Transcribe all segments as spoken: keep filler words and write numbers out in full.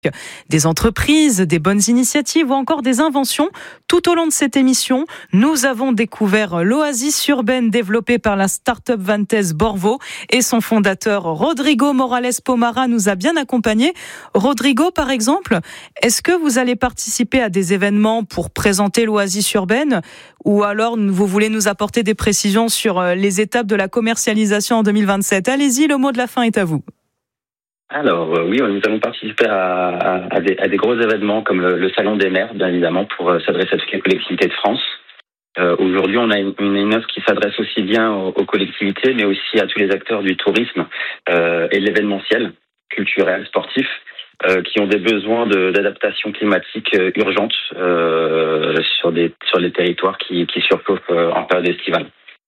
Des entreprises, des bonnes initiatives ou encore des inventions. Tout au long de cette émission, nous avons découvert l'oasis urbaine développée par la start-up vantaise Borvo et son fondateur Rodrigo Morales Pomara nous a bien accompagnés. Rodrigo, par exemple, est-ce que vous allez participer à des événements pour présenter l'oasis urbaine ou alors vous voulez nous apporter des précisions sur les étapes de la commercialisation en deux mille vingt-sept? Allez-y, le mot de la fin est à vous. Alors euh, oui, nous allons participer à, à, à, des, à des gros événements comme le, le Salon des maires, bien évidemment, pour euh, s'adresser à toutes les collectivités de France. Euh, aujourd'hui, on a une, une offre qui s'adresse aussi bien aux, aux collectivités, mais aussi à tous les acteurs du tourisme euh, et de l'événementiel, culturel, sportif, euh, qui ont des besoins de, d'adaptation climatique euh, urgente euh, sur, des, sur les territoires qui, qui surchauffent euh, en période estivale.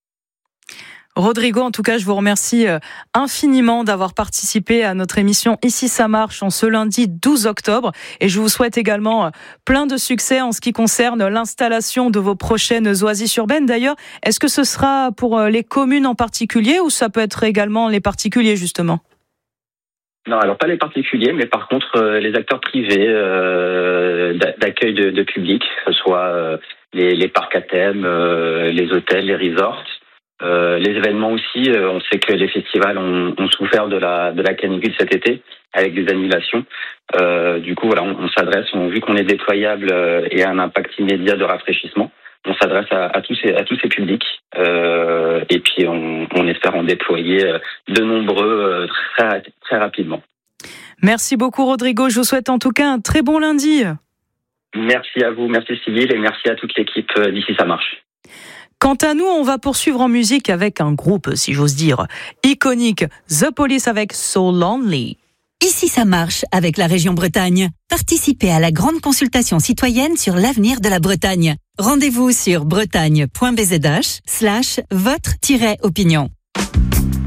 Rodrigo, en tout cas, je vous remercie infiniment d'avoir participé à notre émission Ici ça marche en ce lundi douze octobre et je vous souhaite également plein de succès en ce qui concerne l'installation de vos prochaines oasis urbaines. D'ailleurs, est-ce que ce sera pour les communes en particulier ou ça peut être également les particuliers justement ? Non, alors pas les particuliers, mais par contre euh, les acteurs privés euh, d'accueil de, de public, que ce soit euh, les, les parcs à thème, euh, les hôtels, les resorts. Euh, les événements aussi, euh, on sait que les festivals ont, ont souffert de la de la canicule cet été avec des annulations. Euh, du coup, voilà, on, on s'adresse, on, vu qu'on est déployable euh, et a un impact immédiat de rafraîchissement, on s'adresse à, à tous ces à tous ces publics euh, et puis on, on espère en déployer de nombreux euh, très très rapidement. Merci beaucoup Rodrigo. Je vous souhaite en tout cas un très bon lundi. Merci à vous, merci Cyril et merci à toute l'équipe d'Ici ça marche. Quant à nous, on va poursuivre en musique avec un groupe, si j'ose dire, iconique, The Police avec So Lonely. Ici ça marche avec la région Bretagne. Participez à la grande consultation citoyenne sur l'avenir de la Bretagne. Rendez-vous sur bretagne point b z h slash votre-opinion.